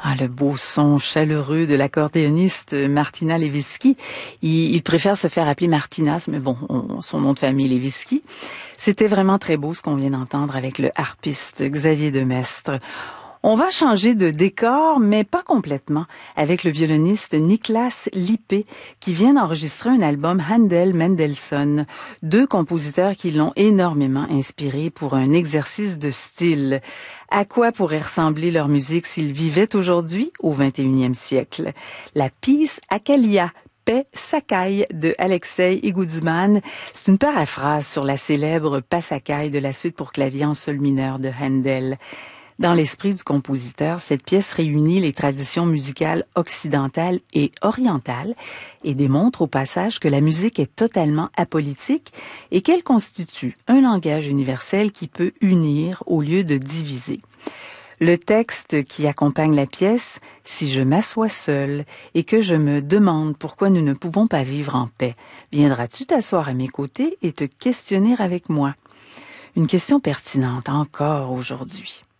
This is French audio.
Ah, le beau son chaleureux de l'accordéoniste Martina Lewinsky. Il préfère se faire appeler Martinas, mais bon, son nom de famille est Lewinsky. C'était vraiment très beau ce qu'on vient d'entendre avec le harpiste Xavier Demestre. On va changer de décor, mais pas complètement, avec le violoniste Niklas Lippé, qui vient d'enregistrer un album Handel-Mendelssohn, deux compositeurs qui l'ont énormément inspiré pour un exercice de style. À quoi pourrait ressembler leur musique s'ils vivaient aujourd'hui, au 21e siècle? La pièce Akalia, Paix Sakai de Alexei Igoudzman. C'est une paraphrase sur la célèbre Passacaille de la suite pour clavier en sol mineur de Handel. Dans l'esprit du compositeur, cette pièce réunit les traditions musicales occidentales et orientales et démontre au passage que la musique est totalement apolitique et qu'elle constitue un langage universel qui peut unir au lieu de diviser. Le texte qui accompagne la pièce, « Si je m'assois seul et que je me demande pourquoi nous ne pouvons pas vivre en paix, viendras-tu t'asseoir à mes côtés et te questionner avec moi ?» Une question pertinente encore aujourd'hui.